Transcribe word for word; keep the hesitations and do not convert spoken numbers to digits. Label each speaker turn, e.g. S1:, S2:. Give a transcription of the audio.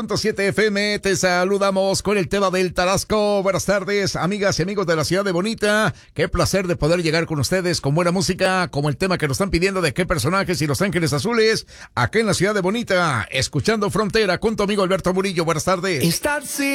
S1: siete F M, te saludamos con el tema del Tarasco. Buenas tardes, amigas y amigos de la ciudad de Bonita. Qué placer de poder llegar con ustedes con buena música, como el tema que nos están pidiendo de Qué Personajes y Los Ángeles Azules, acá en la ciudad de Bonita, escuchando Frontera con tu amigo Alberto Murillo. Buenas tardes.
S2: Estar